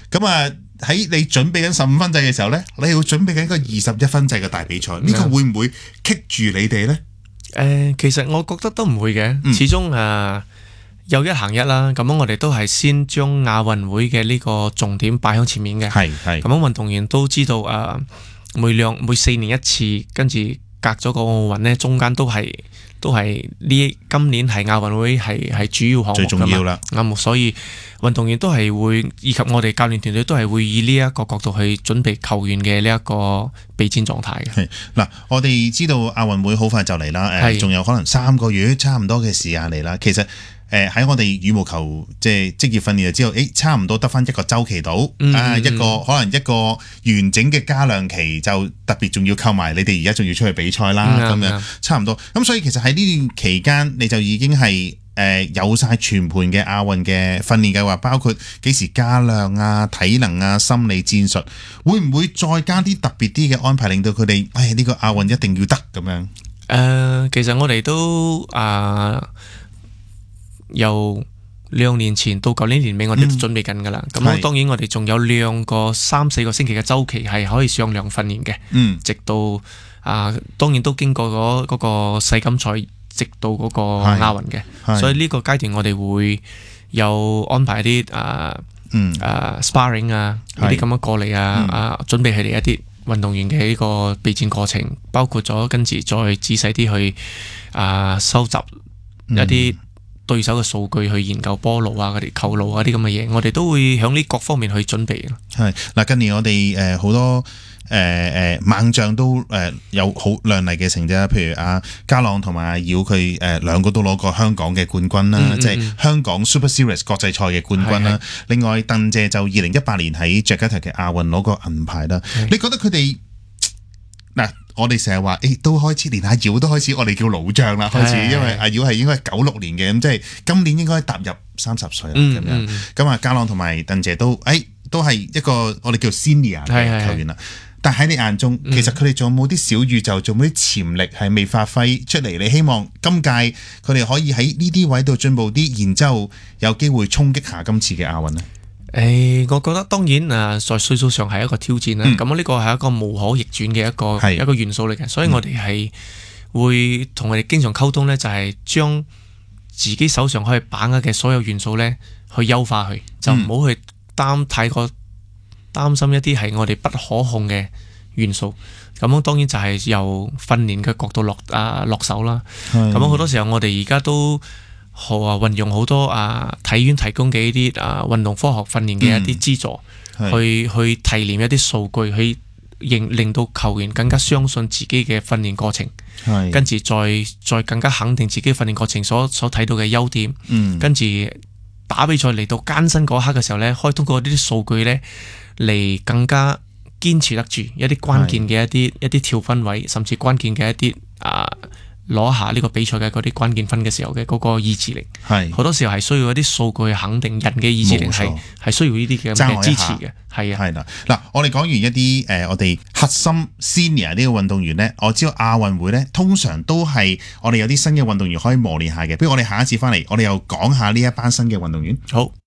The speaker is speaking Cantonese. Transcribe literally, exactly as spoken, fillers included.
咁啊喺你準備緊十五分制嘅時候咧，你要準備緊一個二十一分制嘅大比賽，呢、嗯、個會唔會棘住你哋咧？誒、 呃，其實我覺得都唔會嘅，嗯、始終誒、呃、有一行一啦。咁樣我哋都係先將亞運會嘅呢個重點擺喺前面嘅。係係。咁樣運動員都知道誒、呃，每兩每四年一次，跟住隔咗個奧運咧，中間都係。都係呢，今年係亞運會係係主要項目最重要啦，啱，所以運動員都係會，以及我哋教練團隊都係會以呢一個角度去準備球員嘅呢一個備戰狀態嘅。係嗱，我哋知道亞運會好快就嚟啦，誒，仲有可能三個月差唔多嘅時間嚟啦。其實誒喺我哋羽毛球即係職業訓練就知道，誒差唔多得翻一個週期到，嗯、啊一個可能一個完整嘅加量期，就特別仲要扣埋你哋而家仲要出去比賽啦，咁、嗯、樣、嗯、差唔多。咁所以其實喺呢段期間，你就已經係誒、呃、有晒全盤嘅亞運嘅訓練計劃，包括幾時加量啊、體能啊、心理戰術，會唔會再加啲特別啲嘅安排，令到佢哋誒呢個亞運一定要得咁樣？誒、 呃，其實我哋都啊。呃由兩年前到舊年年尾，我哋都準備緊噶啦。咁、嗯、當然我哋仲有兩個三四個星期嘅週期係可以上量訓練嘅。嗯，直到啊、呃，當然都經過咗嗰個世錦賽，直到嗰個亞運嘅。所以呢個階段我哋會有安排一啲啊，嗯啊 sparring 啊呢啲咁樣過嚟啊、嗯、啊，準備佢哋一啲運動員嘅呢個備戰過程，包括咗跟住再仔細啲去啊收集一啲、嗯。對手嘅數據去研究波路啊、嗰啲球路啊啲咁嘅嘢，我哋都會響呢各方面去準備。 係嗱，近年我哋誒好多誒誒、呃、猛將都誒有好亮麗嘅成績啦，譬如阿家朗同埋阿耀佢誒兩個都攞過香港嘅冠軍啦，即係、嗯嗯、香港 Super Series 國際賽嘅冠軍啦。另外鄧謝就二零一八年喺雅加達嘅亞運攞過銀牌啦。你覺得佢哋嗱？我哋成日話，誒都開始，連阿耀都開始，我哋叫老將啦，開始，因為阿耀係應該係九六年嘅，咁即係今年應該踏入三十歲啦，咁、嗯、樣。咁啊，家朗同埋鄧謝都，誒、哎、都係一個我哋叫 senior 嘅球員啦。但喺你眼中，其實佢哋仲有冇啲小宇宙，仲有冇啲潛力係未發揮出嚟？你希望今屆佢哋可以喺呢啲位度進步啲，然之後有機會衝擊下今次嘅亞運呢？ 誒、欸，我覺得當然啊，在歲數上係一個挑戰啦。咁呢個係一個無可逆轉嘅一個一個元素嚟嘅，所以我哋係會同佢哋經常溝通呢，就係將自己手上可以把握嘅所有元素呢去優化佢，就唔好去擔太過擔心一啲係我哋不可控嘅元素。咁樣當然就係由訓練嘅角度落啊落手啦。咁樣好多時候我哋而家都好啊！運用好多啊體院提供嘅一啲啊運動科學訓練嘅一啲資助，嗯、去去提煉一啲數據，去令令到球員更加相信自己嘅訓練過程，跟住再再更加肯定自己訓練過程所所睇到嘅優點，嗯、跟住打比賽嚟到艱辛嗰刻嘅時候呢，開通過呢啲數據呢嚟更加堅持得住一啲關鍵嘅一啲一啲跳分位，甚至關鍵嘅一啲啊。攞下呢個比賽嘅嗰啲關鍵分嘅時候嘅嗰個意志力，係好多時候係需要一啲數據肯定人嘅意志力，係係需要呢啲嘅支持嘅，係啊，係啦。嗱，我哋講完一啲誒、呃，我哋核心 senior 呢個運動員咧，我知道亞運會咧通常都係我哋有啲新嘅運動員可以磨練下嘅。不如我哋下一次翻嚟，我哋又講下呢一班新嘅運動員。好。